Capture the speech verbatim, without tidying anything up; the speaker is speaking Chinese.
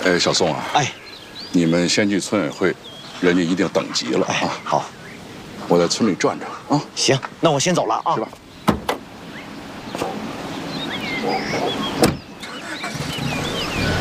哎，小宋啊， 哎， 你们先去村委会，人家一定等急了啊。 哎，好， 我在村里转转啊。 行，那我先走了啊。 去吧。